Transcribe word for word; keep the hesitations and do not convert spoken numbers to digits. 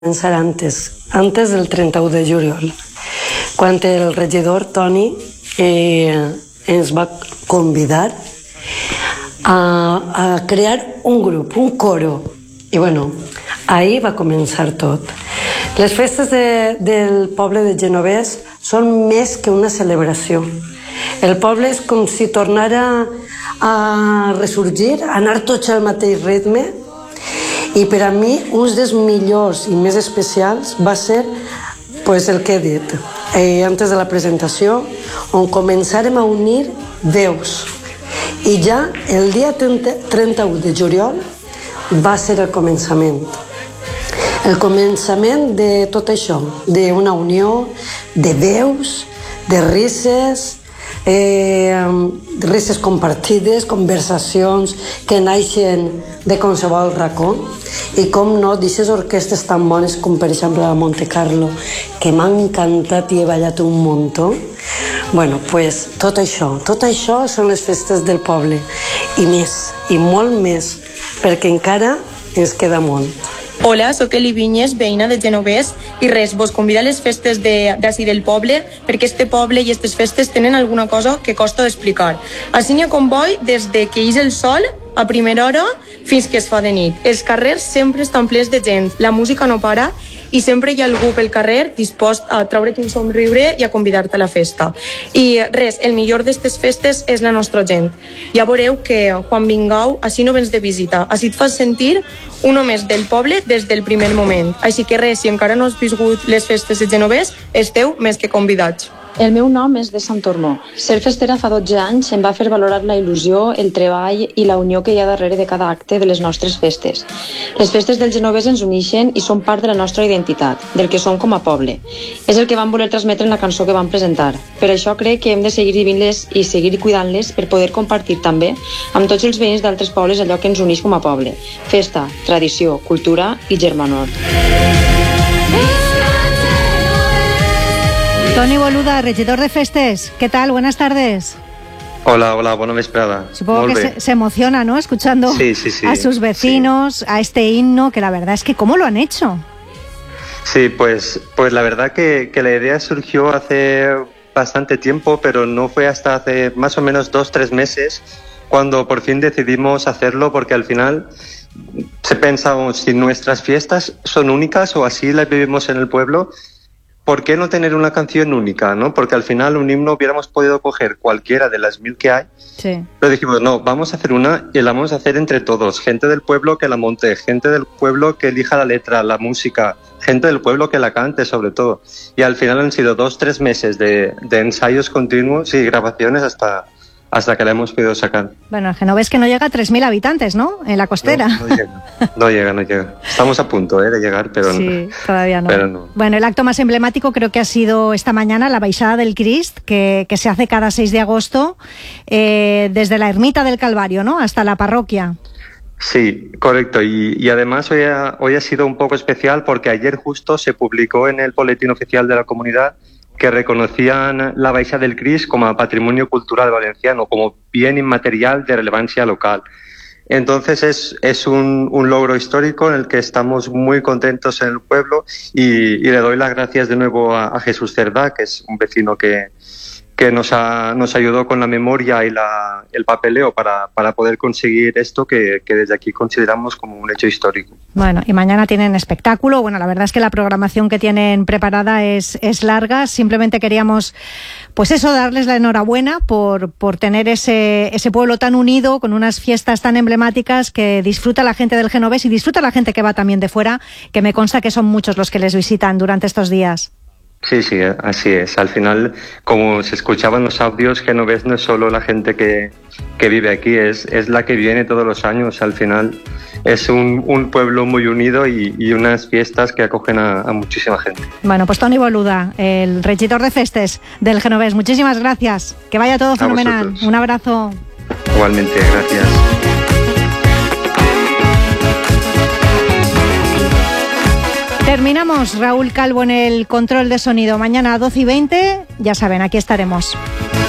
començar antes, antes del trenta-u de juliol, quan el regidor Toni eh, ens va convidar a, a crear un grup, un coro. I bueno, ahir va començar tot. Les festes de, del poble de Genovés són més que una celebració. El poble és com si tornara a ressorgir, a anar tots al mateix ritme. I per a mi, un dels millors i més especials va ser pues, el que he dit eh, antes de la presentació, on començarem a unir veus. I ja el dia trenta-u de juliol va ser el començament. El començament de tot això, d'una unió de veus, de risses, Eh, risses compartides, conversacions que naixen de qualsevol racó i com no, d'aquestes orquestes tan bones com per exemple la Monte Carlo, que m'ha encantat i he ballat un muntó. Bueno, pues tot això, tot això són les festes del poble i més, i molt més, perquè encara ens queda molt. Hola, sóc Eli Vinyes, veïna de Genovés, i res, vos convido a les festes d'ací de, del poble, perquè este poble i aquestes festes tenen alguna cosa que costa d'explicar. Així n'hi ha comboi des de que ix el sol a primera hora fins que es fa de nit. Els carrers sempre estan plens de gent, la música no para i sempre hi ha algú pel carrer dispost a treure't un somriure i a convidar-te a la festa. I res, el millor d'aquestes festes és la nostra gent. Ja veureu que quan vingueu, així no vens de visita, així et fas sentir un més del poble des del primer moment. Així que res, si encara no has viscut les festes de Genovés, esteu més que convidats. El meu nom és de Sant Tormó. Ser festera fa dotze anys em va fer valorar la il·lusió, el treball i la unió que hi ha darrere de cada acte de les nostres festes. Les festes del Genovés ens uneixen i són part de la nostra identitat, del que som com a poble. És el que vam voler transmetre en la cançó que vam presentar. Per això crec que hem de seguir vivint-les i seguir cuidant-les per poder compartir també amb tots els veïns d'altres pobles allò que ens uneix com a poble. Festa, tradició, cultura i germanor. Toni Boluda, regidor de Festes, ¿qué tal? Buenas tardes. Hola, hola, buena vesprada. Supongo Volve. que se, se emociona, ¿no? Escuchando sí, sí, sí, a sus vecinos, sí. a este himno, que la verdad es que ¿cómo lo han hecho? Sí, pues, pues la verdad que, que la idea surgió hace bastante tiempo, pero no fue hasta hace más o menos dos, tres meses cuando por fin decidimos hacerlo, porque al final se pensaba, si nuestras fiestas son únicas o así las vivimos en el pueblo, ¿por qué no tener una canción única, no? Porque al final un himno hubiéramos podido coger cualquiera de las mil que hay, sí. Pero dijimos, no, vamos a hacer una y la vamos a hacer entre todos. Gente del pueblo que la monte, gente del pueblo que elija la letra, la música, gente del pueblo que la cante sobre todo. Y al final han sido dos, tres meses de, de ensayos continuos y grabaciones hasta... hasta que la hemos podido sacar. Bueno, Genovés que no llega a tres mil habitantes, ¿no? En la costera. No, no llega, no llega, no llega. Estamos a punto ¿eh? de llegar, pero, sí, no, todavía no. pero no. Bueno, el acto más emblemático creo que ha sido esta mañana la Baixada del Crist, que, que se hace cada seis de agosto, eh, desde la Ermita del Calvario, ¿no? Hasta la parroquia. Sí, correcto. Y, y además hoy ha, hoy ha sido un poco especial porque ayer justo se publicó en el Boletín Oficial de la Comunidad que reconocían la Baixada del Crist como patrimonio cultural valenciano, como bien inmaterial de relevancia local. Entonces es, es un, un logro histórico en el que estamos muy contentos en el pueblo y, y le doy las gracias de nuevo a, a Jesús Cerdá, que es un vecino que, que nos, ha, nos ayudó con la memoria y la, el papeleo para, para poder conseguir esto que, que desde aquí consideramos como un hecho histórico. Bueno, y mañana tienen espectáculo. Bueno, la verdad es que la programación que tienen preparada es, es larga. Simplemente queríamos, pues eso, darles la enhorabuena por, por tener ese, ese pueblo tan unido, con unas fiestas tan emblemáticas que disfruta la gente del Genovés y disfruta la gente que va también de fuera, que me consta que son muchos los que les visitan durante estos días. Sí, sí, así es. Al final, como se escuchaban los audios, Genovés no es solo la gente que, que vive aquí, es, es la que viene todos los años. Al final es un, un pueblo muy unido y, y unas fiestas que acogen a, a muchísima gente. Bueno, pues Toni Boluda, el regidor de Festes del Genovés, muchísimas gracias. Que vaya todo fenomenal. Un abrazo. Igualmente, gracias. Terminamos. Raúl Calvo en el control de sonido. Mañana a doce y veinte, ya saben, aquí estaremos.